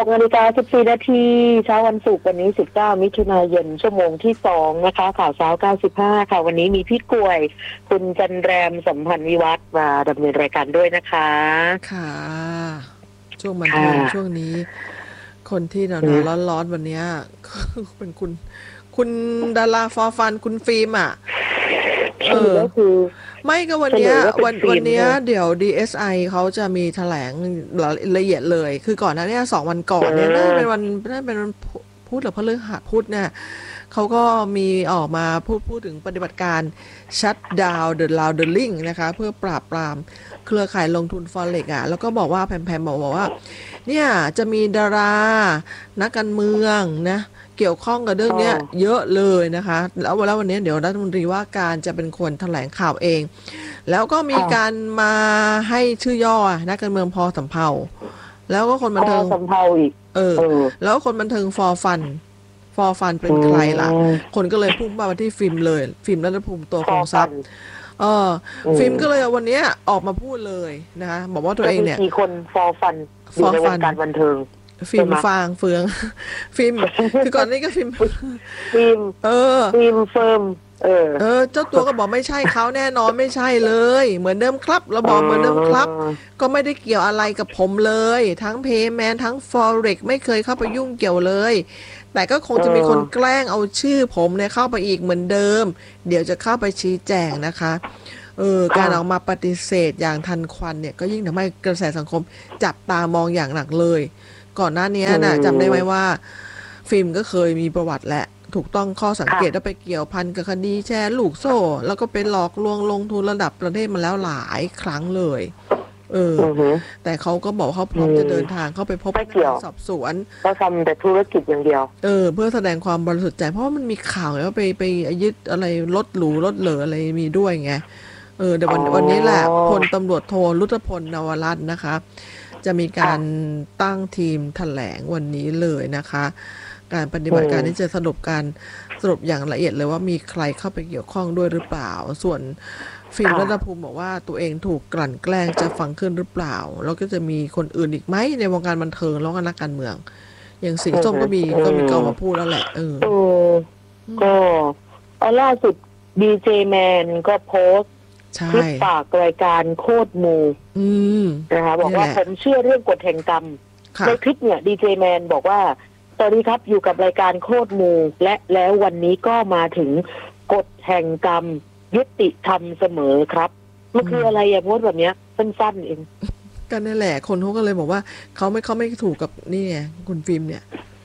6:14 นาทีเช้าวันศุกร์วันนี้19มิถุนายนชั่วโมงที่2นะคะข่าวเช้า95ค่ะวันนี้มีพี่กล้วยคุณจันแรมสัมพันธ์วิวัฒน์มาดำเนินรายการด้วยนะคะค่ะช่วงบันเทิงช่วงนี้คนที่หนาวๆร้อนๆวันนี้เป็นคุณดาราฟอร์ฟันคุณฟิล์มอ่ะก็คือไม่ก็วันนี้เดี๋ยว DSI เขาจะมีแถลงละเอียดเลยคือก่อนหน้านี้2 วันก่อนเนี่ยน่าเป็นวันพุธหรือพฤหัสพุธเนี่ยเขาก็มีออกมาพูดถึงปฏิบัติการ Shut Down the Laundering นะคะเพื่อปราบปรามเครือข่ายลงทุน Forex อ่ะแล้วก็บอกว่าแพมบอกว่าเนี่ยจะมีดารานักการเมืองนะเกี่ยวข้องกับเรื่องนี้เยอะเลยนะคะแล้ววันนี้เดี๋ยวรัฐมนตรีว่าการจะเป็นคนแถลงข่าวเองแล้วก็มีการมาให้ชื่อย่อนักการเมืองพอสำเภาแล้วก็คนบันเทิงสำเภาอีกแล้วคนบันเทิงฟอร์ฟันเป็นใครล่ะคนก็เลยพุ่งมาที่ฟิล์มเลยฟิล์มรัฐภูมิตัวคงทรัพย์ฟิล์มก็เลยวันนี้ออกมาพูดเลยนะคะบอกว่าตัวเองเนี่ยมีคนฟอร์ฟันอยู่ในวงการบันเทิงฟิล์มฟางเฟืองฟิล์มคือก่อนนี้ก็ฟิล์มฟิล์มเฟิร์มเจ้าตัวก็บอกไม่ใช่เขาแน่นอนไม่ใช่เลยเหมือนเดิมครับเราบอกเหมือนเดิมครับก็ไม่ได้เกี่ยวอะไรกับผมเลยทั้งเพย์แมนทั้ง Forex ไม่เคยเข้าไปยุ่งเกี่ยวเลยแต่ก็คงจะมีคนแกล้งเอาชื่อผมเนี่ยเข้าไปอีกเหมือนเดิมเดี๋ยวจะเข้าไปชี้แจงนะคะการออกมาปฏิเสธอย่างทันควันเนี่ยก็ยิ่งทำให้กระแสสังคมจับตามองอย่างหนักเลยก่อนหน้านี้นะจำได้ไหมว่าฟิล์มก็เคยมีประวัติและถูกต้องข้อสังเกตว่าไปเกี่ยวพันกับคดีแชร์ลูกโซ่แล้วก็ไปหลอกลวงลงทุนระดับประเทศมาแล้วหลายครั้งเลยแต่เขาก็บอกเขาพร้อมจะเดินทางเข้าไปพบพนักงานสอบสวนก็ทำแต่ธุรกิจอย่างเดียวเพื่อแสดงความบริสุทธิ์ใจเพราะว่ามันมีข่าวว่าไปยึดอะไรรถหรูรถเหลืออะไรมีด้วยไงเดี๋ยววันนี้แหละพลตำรวจโทรุตพลนวรัตน์นะคะจะมีการตั้งทีมแถลงวันนี้เลยนะคะการปฏิบัติการนี้จะสรุปอย่างละเอียดเลยว่ามีใครเข้าไปเกี่ยวข้องด้วยหรือเปล่าส่วนฟิล์มรัตภูมิบอกว่าตัวเองถูกกลั่นแกล้งจะฟังขึ้นหรือเปล่าแล้วก็จะมีคนอื่นอีกไหมในวงการบันเทิงแล้วก็นักการเมืองอย่างสีส้มก็มีก็มาพูดแล้วแหละก็ล่าสุดดีเจแมนก็โพสต์คลิปฝากรายการโคตรมูนะคะบอกว่าผมเชื่อเรื่องกฎแห่งกรรมในคลิปเนี่ยดีเจแมนบอกว่าสวัสดีครับอยู่กับรายการโคตรมูแล้ววันนี้ก็มาถึงกฎแห่งกรรมยุติธรรมเสมอครับมันคืออะไรโพสต์แบบนี้สั้นๆเองกันนั่นแหละคนเขาก็เลยบอกว่าเขาไม่ถูกกับนี่ไงคุณฟิล์มเนี่ย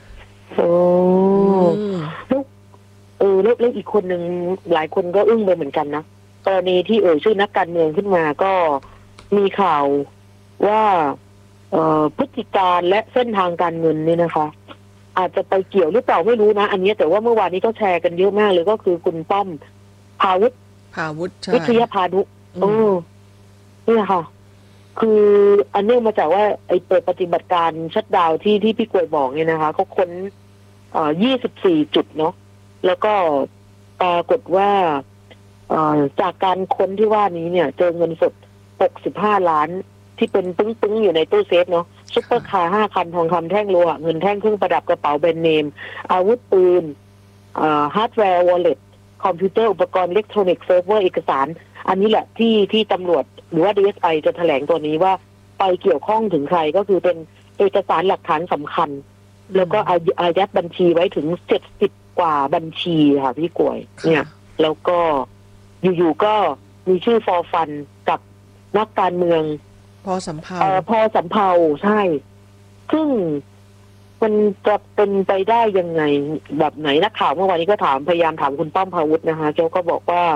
แล้วอีกคนหนึ่งหลายคนก็อึ้งไปเหมือนกันนะกรณีที่ชื่อนักการเมืองขึ้นมาก็มีข่าวว่าพฤติการและเส้นทางการเงินนี่นะคะอาจจะไปเกี่ยวหรือเปล่าไม่รู้นะอันนี้แต่ว่าเมื่อวานนี้ก็แชร์กันเยอะมากเลยก็คือคุณป้อมภาวุฒิวิทยาพานุนี่ค่ะคืออันนี้มาจากว่าไอ้เปิดปฏิบัติการชัตดาวน์ที่พี่กวยบอกเนี่ยนะคะเขาค้น24 จุดเนาะแล้วก็ปรากฏว่าจากการค้นที่ว่านี้เนี่ยเจอเงินสด65 ล้านที่เป็นปึ้งๆอยู่ในตู้เซฟเนาะซุปเปอร์คาร์5 คันทองคำแท่งโลหะเงินแท่งเครื่องประดับกระเป๋าแบรนด์เนมอาวุธปืนฮาร์ดแวร์วอลเล็ตคอมพิวเตอร์อุปกรณ์อิเล็กทรอนิกส์เซิร์ฟเวอร์เอกสารอันนี้แหละที่ตำรวจหรือว่า DSI จะแถลงตัวนี้ว่าไปเกี่ยวข้องถึงใครก็คือเป็นเอกสารหลักฐานสำคัญแล้วก็อายัดบัญชีไว้ถึง70 กว่าบัญชีค่ะพี่กวยเนี่ยแล้วก็อยู่ๆก็มีชื่อฟอร์ฟันกับนักการเมืองพอสำเภาใช่ซึ่งมันจะเป็นไปได้ยังไงแบบไหนนักข่าวเมื่อวานนี้ก็พยายามถามคุณป้อมภาวุฒินะคะเขาก็บอกว่า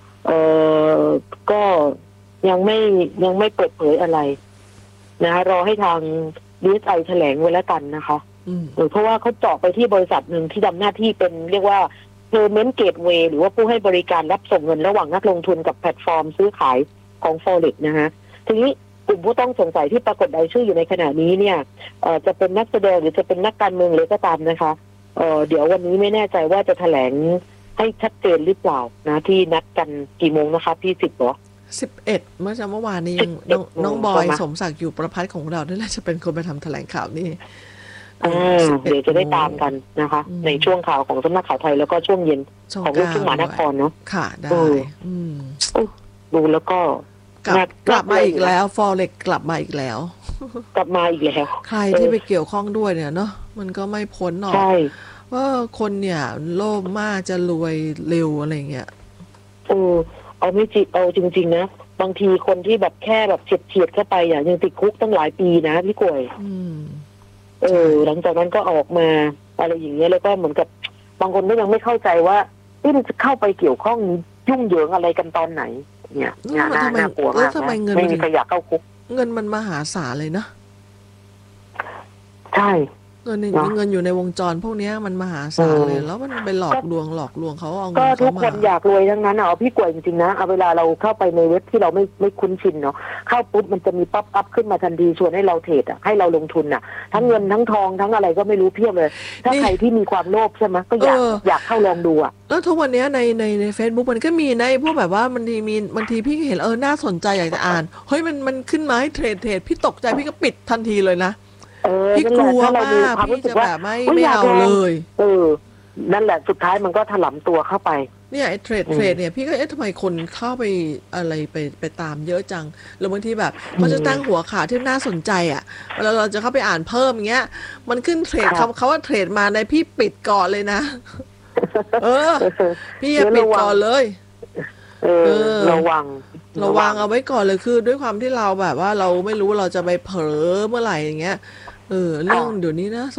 ก็ยังไม่เปิดเผยอะไรนะรอให้ทาง DSI แถลงไว้แล้วกันนะคะเพราะว่าเขาเจาะไปที่บริษัทหนึ่งที่ทำหน้าที่เป็นเรียกว่า Payment Gateway หรือว่าผู้ให้บริการรับส่งเงินระหว่างนักลงทุนกับแพลตฟอร์มซื้อขายของ Forex นะคะทีนี้กลุ่มผู้ต้องสงสัยที่ปรากฏรายชื่ออยู่ในขณะนี้เนี่ยจะเป็นนักแสดงหรือจะเป็นนักการเมืองหรือก็ตามนะคะเดี๋ยววันนี้ไม่แน่ใจว่าจะแถลงให้ชัดเจนหรือเปล่านะที่นัดกันกี่โมงนะคะพี่10เหรอ 11เมื่อวานนี้น้องบอยสมศักดิ์อยู่ประภัสของเราด้วยแหละจะเป็นคนไปทำแถลงข่าวนี่เดี๋ยวจะได้ตามกันนะคะ ในช่วงข่าวของสำนักข่าวไทยแล้วก็ช่วงเย็นของลูกทุ่งมหานครเนาะค่ะได้ดูแล้วก็กลับมาอีกแล้วฟอเร็กกลับมาอีกแล้วใครที่ไปเกี่ยวข้องด้วยเนี่ยเนาะมันก็ไม่พ้นหรอกว่าคนเนี่ยโลภมากจะรวยเร็วอะไรเงี้ยเอาไม่จริงเอาจริงๆนะบางทีคนที่แบบแค่แบบเฉียดเข้าไปอย่างยังติดคุกตั้งหลายปีนะพี่กวยหลังจากนั้นก็ออกมาอะไรอย่างเงี้ยแล้วก็เหมือนกับบางคนก็ยังไม่เข้าใจว่ามันจะเข้าไปเกี่ยวข้องยุ่งเหยิงอะไรกันตอนไหนเนี่ยน่ากลัวมากนะไม่มีใครอยากเข้าคุกเงินมันมหาศาลเลยนะใช่เงินอยู่ในวงจรพวกนี้มันมหาศาลเลยแล้วมันไปหลอกลวงเขาเอาเงินก็ทุกคนอยากรวยทั้งนั้นเอาพี่กวยจริงๆนะเอาเวลาเราเข้าไปในเว็บที่เราไม่คุ้นชินเนาะเข้าปุ๊บมันจะมีป๊อปอัพขึ้นมาทันทีชวนให้เราเทรดให้เราลงทุนทั้งเงินทั้งทองทั้งอะไรก็ไม่รู้เพียบเลยถ้าใครที่มีความโลภใช่ไหมก็อยากเข้าลองดูแล้วทุกวันนี้ใน Facebook มันก็มีในพวกแบบว่าบางทีพี่เห็นน่าสนใจอยากจะอ่านเฮ้ยมันขึ้นมาให้เทรดพี่ตกใจพี่ก็ปิดทันทีเลยนะพี่กลัวมากพี่จะแบบไม่เอาเลยนั่นแหละสุดท้ายมันก็ถลำตัวเข้าไปเนี่ยไอ้เทรดเนี่ยพี่ก็ทำไมคนเข้าไปอะไรไปตามเยอะจังแล้วบางทีแบบมันจะตั้งหัวข่าวที่น่าสนใจแล้วเราจะเข้าไปอ่านเพิ่มอย่างเงี้ยมันขึ้นเทรดเขาว่าเทรดมาในพี่ปิดก่อนเลยนะพี่ปิดก่อนเลยระวังเอาไว้ก่อนเลยคือด้วยความที่เราแบบว่าเราไม่รู้เราจะไปเผลอเมื่อไหร่อย่างเงี้ยเรื่องเดี๋ยวนี้นะ